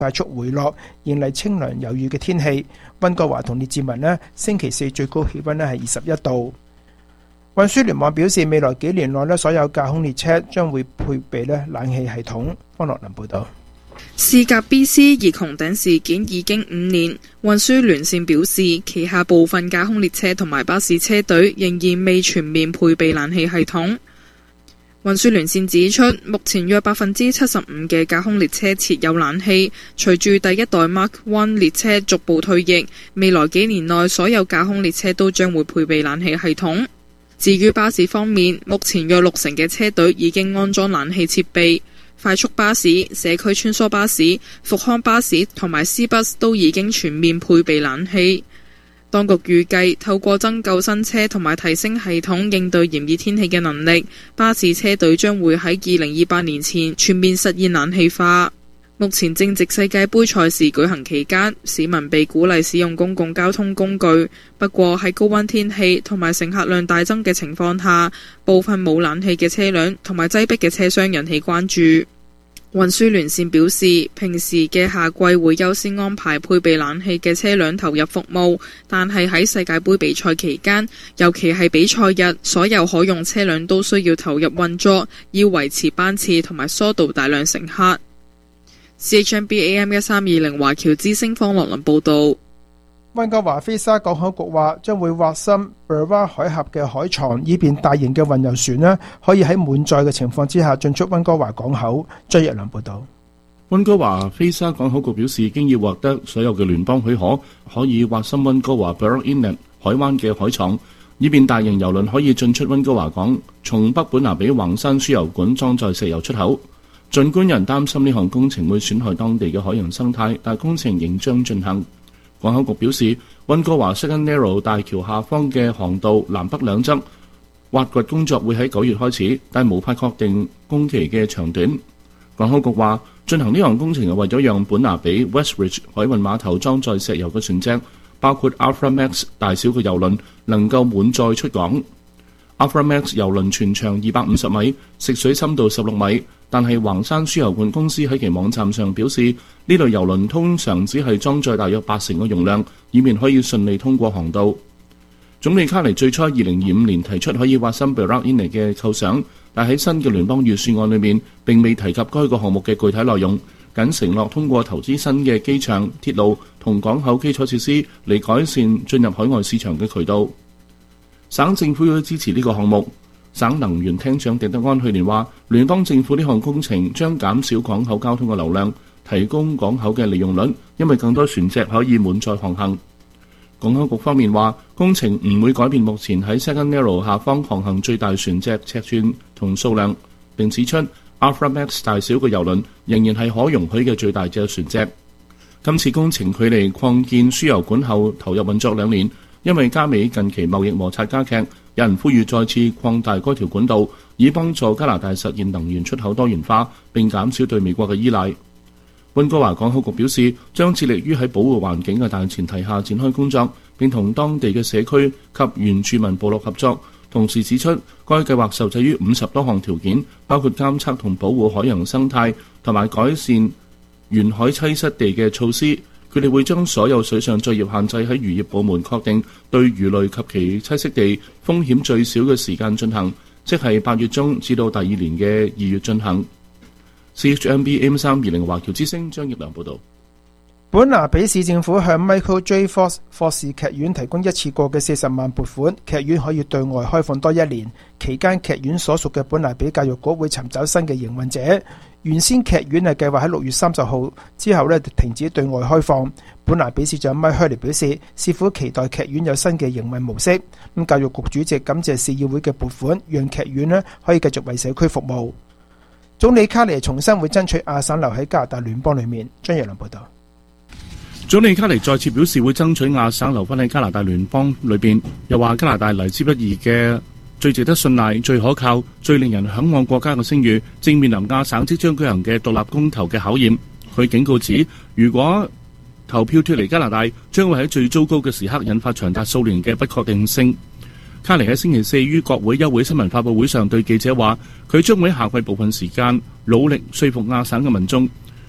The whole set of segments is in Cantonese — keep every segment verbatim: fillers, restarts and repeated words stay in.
快速回落，迎嚟清涼有雨嘅天氣。溫哥華同列治文呢，星期四最高氣溫呢係二十一度。運輸聯網表示，未來幾年內呢，所有架空列車將會配備呢冷氣系統。方樂林報道。 事隔 B C 熱穹頂事件已經五年，運輸聯線表示，旗下部分架空列車同埋巴士車隊仍然未全面配備冷氣系統。運輸聯線指出，目前約百分之七十五嘅架空列車設有冷氣，隨住第一代 Mark 一 列車逐步退役，未來幾年內所有架空列車都將會配備冷氣系統。至於巴士方面，目前約六成嘅車隊已經安裝冷氣設備，快速巴士、社區穿梭巴士、復康巴士同埋 C bus 都已經全面配備冷氣。當局預計透過增購新車同埋提升系統應對炎熱天氣嘅能力，巴士車隊將會喺二零二八年前全面實現冷氣化。目前正值世界盃賽事舉行期間，市民被鼓勵使用公共交通工具。不過喺高溫天氣同埋乘客量大增嘅情況下，部分冇冷氣嘅車輛同埋擠迫嘅車廂引起關注。運輸聯線表示，平時嘅夏季會優先安排配備冷氣嘅車輛投入服務，但係喺世界盃比賽期間，尤其係比賽日，所有可用車輛都需要投入運作，要維持班次同埋疏導大量乘客。C H M B A M 一三二零華僑之聲方樂林報導。 溫哥華菲沙港口局話將會挖深 Burwell 海峽嘅海床，以便大型嘅運油船呢可以喺滿載嘅情況之下進出溫哥華港口。張日良報導。 溫哥華菲沙港口局表示，經已獲得所有嘅聯邦許可，可以挖深溫哥華 Burwell Inlet 海灣嘅海床，以便大型郵輪可以進出溫哥華港，從北本拿比橫山輸油管裝載石油出口。儘管有人擔心呢項工程會損害當地嘅海洋生態，但工程仍將進行。港口局表示，溫哥華 Second Narrow 大橋下方嘅航道南北兩側挖掘工作會喺九月開始，但無法確定工期嘅長短。港口局話，進行呢項工程係為咗讓本拿比 Westridge 海運碼頭裝載石油嘅船隻，包括 Afra Max 大小嘅郵輪，能夠滿載出港。Afra Max 郵輪全長二百五十米，食水深度十六米。但係橫山輸油管公司喺其網站上表示，呢類郵輪通常只係裝載大約八成嘅容量，以免可以順利通過航道。總理卡尼最初二零二五年提出可以挖深 Burwell Inlet 嘅構想，但喺新嘅聯邦預算案裏面並未提及該個項目嘅具體內容，僅承諾通過投資新嘅機場、鐵路同港口基礎設施嚟改善進入海外市場嘅渠道。省政府要支持呢個項目。省能源廳長狄德安去年話，聯邦政府呢項工程將減少港口交通嘅流量，提供港口嘅利用率，因為更多船隻可以滿載航行。港口局方面話，工程唔會改變目前喺 Second Narrow 下方航行最大船隻尺寸同數量，並指出 Afra Max 大小嘅郵輪仍然係可容許嘅最大隻船隻。今次工程距離擴建輸油管後投入運作兩年，因為加美近期貿易摩擦加劇，有人呼籲再次擴大該條管道，以幫助加拿大實現能源出口多元化，並減少對美國嘅依賴。溫哥華港口局表示，將致力於喺保護環境嘅大前提下展開工作，並同當地嘅社區及原住民部落合作。同時指出，該計劃受制於五十多項條件，包括監測同保護海洋生態，同埋改善沿海棲息地嘅措施。佢哋會將所有水上作業限制喺漁業部門確定對魚類及其棲息地風險最少嘅時間進行，即係八月中至到第二年嘅二月進行。C H M B A M 三二零華僑之聲張業良報導。 本拿比市政府向 Michael J. Fox 霍士劇院提供一次過嘅四十萬撥款，劇院可以對外開放多一年。期間劇院所屬嘅本拿比教育局會尋找新嘅營運者。原先劇院係計劃喺六月三十號之後咧停止對外開放。本拿比市長 Mike Hurley 表示，市府期待劇院有新嘅營運模式。咁教育局主席感謝市議會嘅撥款，讓劇院咧可以繼續為社區服務。總理卡尼重新會爭取亞省留喺加拿大聯邦裏面。張日良報道。 總理卡尼再次表示會爭取亞省留返喺加拿大聯邦裏邊，又話加拿大嚟之不易嘅最值得信賴、最可靠、最令人嚮往國家嘅聲譽，正面臨亞省即將舉行嘅獨立公投嘅考驗。佢警告指，如果投票脫離加拿大，將會喺最糟糕嘅時刻引發長達數年嘅不確定性。卡尼喺星期四於國會休會新聞發佈會上對記者話，佢將會喺下季部分時間努力說服亞省嘅民眾。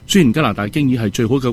雖然加拿大經已係最好嘅